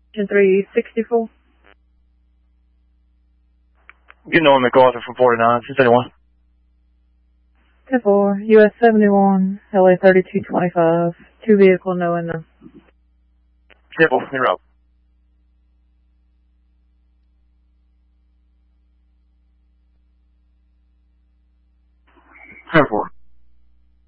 364. Getting on MacArthur from 49, 681. 10-4, US 71, LA 3225. 2 vehicle, no in them. 10-4, in route. 10-4.